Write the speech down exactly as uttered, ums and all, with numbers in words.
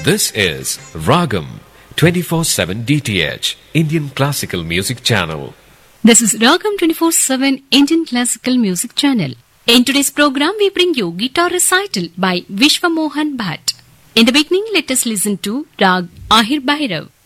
This is Ragam twenty-four seven D T H, Indian Classical Music Channel. This is Ragam twenty-four seven Indian Classical Music Channel. In today's program, we bring you guitar recital by Vishwa Mohan Bhatt. In the beginning, let us listen to Rag Ahir Bhairav.